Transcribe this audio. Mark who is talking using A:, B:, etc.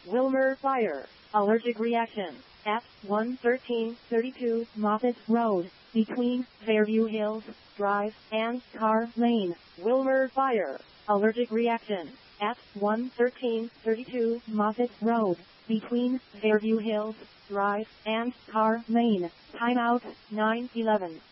A: Wilmer Fire. Allergic reaction. At 11332 Moffett Road, between Fairview Hills Drive and Car Lane. Wilmer Fire. Allergic reaction. At 11332 Moffett Road, between Fairview Hills Drive and Car Lane. Timeout 9/11.